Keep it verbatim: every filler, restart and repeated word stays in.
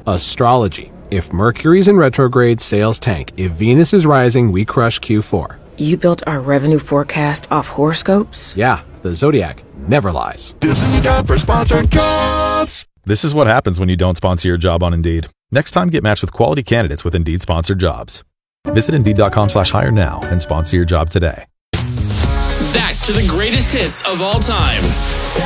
Astrology. If Mercury's in retrograde, sales tank. If Venus is rising, we crush Q four. You built our revenue forecast off horoscopes? Yeah, the Zodiac never lies. This is your job for sponsored jobs. This is what happens when you don't sponsor your job on Indeed. Next time, get matched with quality candidates with Indeed sponsored jobs. Visit Indeed.com slash hire now and sponsor your job today. Back to the greatest hits of all time.